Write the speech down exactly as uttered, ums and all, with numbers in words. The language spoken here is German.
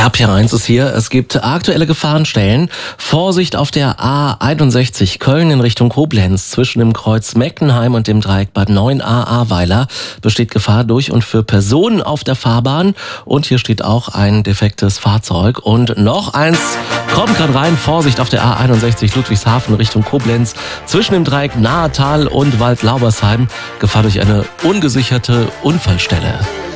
Ja, P eins ist hier. Es gibt aktuelle Gefahrenstellen. Vorsicht auf der A einundsechzig Köln in Richtung Koblenz. Zwischen dem Kreuz Meckenheim und dem Dreieck Bad Neuenahr-Ahrweiler besteht Gefahr durch und für Personen auf der Fahrbahn. Und hier steht auch ein defektes Fahrzeug. Und noch eins kommt gerade rein. Vorsicht auf der A einundsechzig Ludwigshafen Richtung Koblenz. Zwischen dem Dreieck Nahetal und Waldlaubersheim. Gefahr durch eine ungesicherte Unfallstelle.